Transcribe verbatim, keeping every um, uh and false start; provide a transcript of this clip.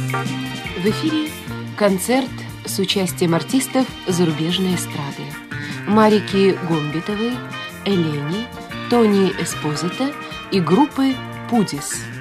В эфире концерт с участием артистов зарубежной эстрады: Марики Гомбитовой, Элени, Тони Эспозито и группы «Пудис».